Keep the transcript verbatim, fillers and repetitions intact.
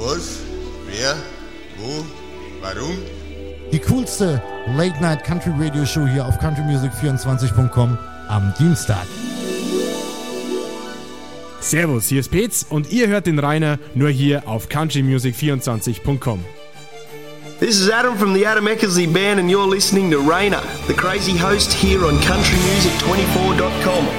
Was? Wer? Wo? Warum? Die coolste Late-Night-Country-Radio-Show hier auf country music vierundzwanzig punkt com am Dienstag. Servus, hier ist Petz und ihr hört den Rainer nur hier auf country music vierundzwanzig punkt com. This is Adam from the Adam Eckersley Band and you're listening to Rainer, the crazy host here on country music twenty-four dot com.